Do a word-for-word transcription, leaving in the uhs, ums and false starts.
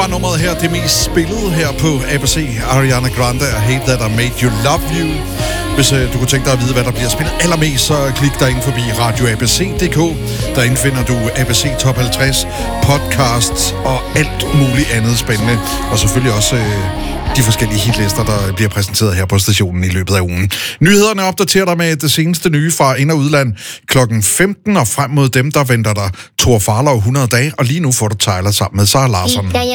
Var nummeret her det mest spillede her på A B C, Ariana Grande og Hate That I Made You Love You. Hvis øh, du kunne tænke dig at vide, hvad der bliver spillet allermest, så klik dig ind forbi radio a b c punktum d k. Derinde finder du A B C Top halvtreds, podcasts og alt muligt andet spændende. Og selvfølgelig også øh, de forskellige hitlister, der bliver præsenteret her på stationen i løbet af ugen. Nyhederne opdaterer dig med det seneste nye fra ind- og udland klokken femten, og frem mod dem, der venter der Thor Farlov hundrede dage, og lige nu får du Tyler sammen med Sara Larsson.